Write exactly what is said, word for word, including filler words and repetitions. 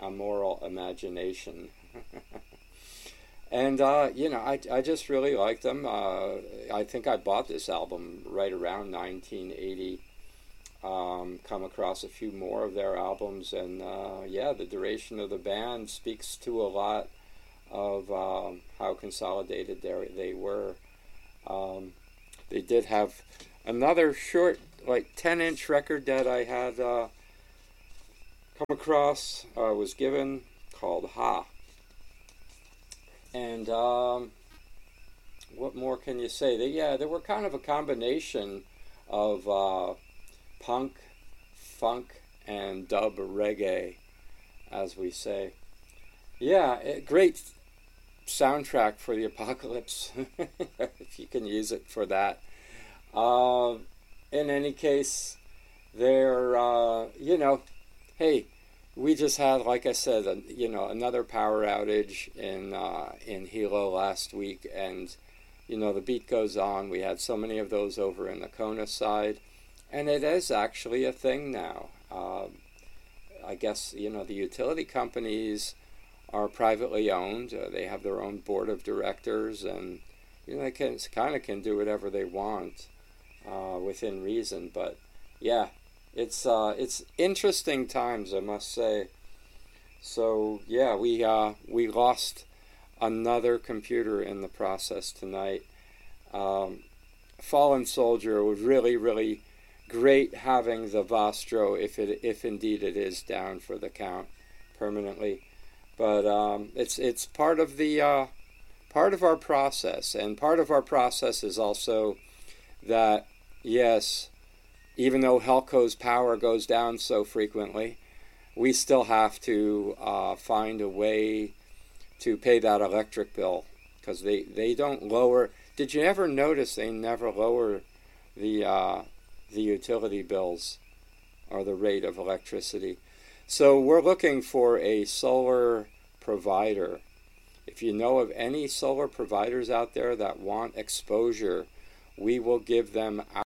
a moral imagination. And, uh, you know, I, I just really like them. Uh, I think I bought this album right around nineteen eighty. Um, come across a few more of their albums, and uh, yeah, the duration of the band speaks to a lot of um, how consolidated they they were. Um, they did have another short, like ten inch record that I had uh, come across, uh, was given, called Ha. And um, what more can you say? They, yeah, they were kind of a combination of uh, punk, funk, and dub reggae, as we say. Yeah, it, great soundtrack for the apocalypse, if you can use it for that. Uh, in any case, they're, uh, you know, hey, we just had, like I said, a, you know, another power outage in uh, in Hilo last week, and you know the beat goes on. We had so many of those over in the Kona side, and it is actually a thing now. Uh, I guess you know the utility companies are privately owned. Uh, they have their own board of directors, and you know they can kind of can do whatever they want uh, within reason. But yeah. It's uh, it's interesting times, I must say. So yeah, we uh, we lost another computer in the process tonight. Um, Fallen Soldier was really really great having the Vostro, if it if indeed it is down for the count permanently. But um, it's it's part of the uh, part of our process, and part of our process is also that yes. Even though Helco's power goes down so frequently, we still have to uh, find a way to pay that electric bill, because they, they don't lower. Did you ever notice they never lower the uh, the utility bills or the rate of electricity? So we're looking for a solar provider. If you know of any solar providers out there that want exposure, we will give them